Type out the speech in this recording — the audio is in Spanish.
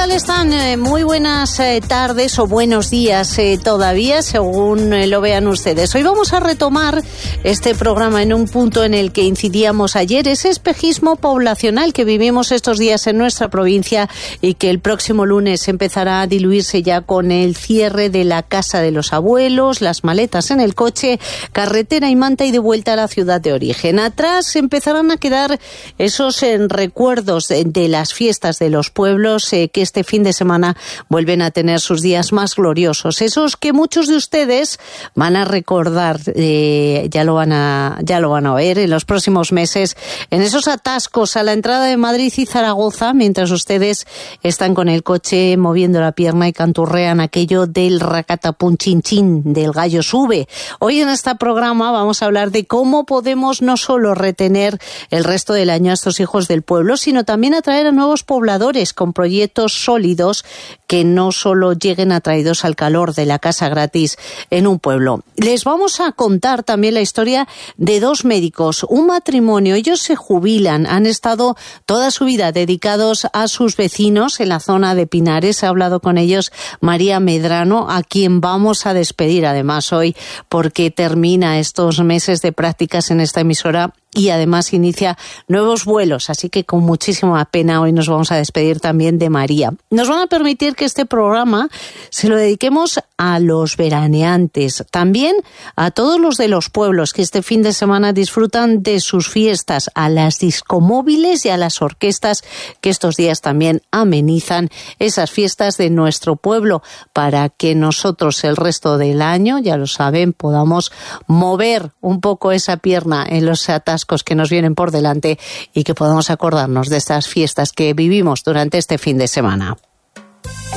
tal están? Muy buenas tardes o buenos días todavía, según lo vean ustedes. Hoy vamos a retomar este programa en un punto en el que incidíamos ayer, ese espejismo poblacional que vivimos estos días en nuestra provincia y que el próximo lunes empezará a diluirse ya con el cierre de la casa de los abuelos, las maletas en el coche, carretera y manta y de vuelta a la ciudad de origen. Atrás empezarán a quedar esos recuerdos de las fiestas de los pueblos que este fin de semana vuelven a tener sus días más gloriosos. Esos que muchos de ustedes van a recordar, ya lo van a oír en los próximos meses, en esos atascos a la entrada de Madrid y Zaragoza, mientras ustedes están con el coche moviendo la pierna y canturrean aquello del racatapun chin chin, del gallo sube. Hoy en este programa vamos a hablar de cómo podemos no solo retener el resto del año a estos hijos del pueblo, sino también atraer a nuevos pobladores con proyectos sólidos que no solo lleguen atraídos al calor de la casa gratis en un pueblo. Les vamos a contar también la historia de dos médicos, un matrimonio. Ellos se jubilan, han estado toda su vida dedicados a sus vecinos en la zona de Pinares. Ha hablado con ellos María Medrano, a quien vamos a despedir además hoy porque termina estos meses de prácticas en esta emisora y además inicia nuevos vuelos, así que con muchísima pena hoy nos vamos a despedir también de María. Nos van a permitir que este programa se lo dediquemos a los veraneantes, también a todos los de los pueblos que este fin de semana disfrutan de sus fiestas, a las discomóviles y a las orquestas que estos días también amenizan esas fiestas de nuestro pueblo, para que nosotros el resto del año, ya lo saben, podamos mover un poco esa pierna en los atascos que nos vienen por delante y que podamos acordarnos de estas fiestas que vivimos durante este fin de semana.